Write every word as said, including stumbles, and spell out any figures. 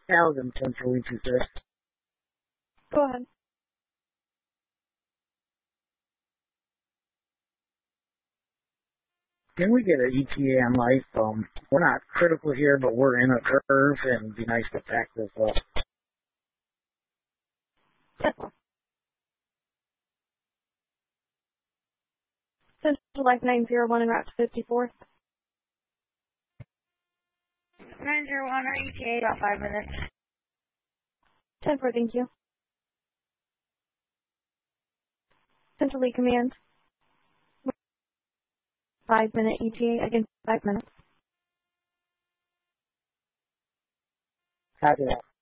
Alvin Central E T C. Go ahead. Can we get an E T A on life? Um, we're not critical here, but we're in a curve, and it'd be nice to pack this up. Central Life nine zero one en route to fifty-fourth. nine zero one, our E T A, about five minutes. ten four, thank you. Central Lead Command. Five minute E T A, again, five minutes. Copy that.